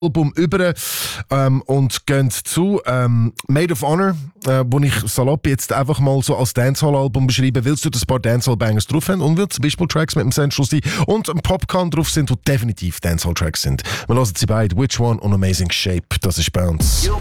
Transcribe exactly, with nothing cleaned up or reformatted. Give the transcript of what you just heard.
Album über ähm, und gehen zu ähm, Made of Honor, äh, wo ich salopp jetzt einfach mal so als Dancehall-Album beschreibe, weil es dort ein paar Dancehall-Bangers drauf haben und wird zum Beispiel Tracks mit dem Central C und ein Popcorn drauf sind, die definitiv Dancehall-Tracks sind. Wir hören sie beide, Which One und Amazing Shape, das ist bei uns.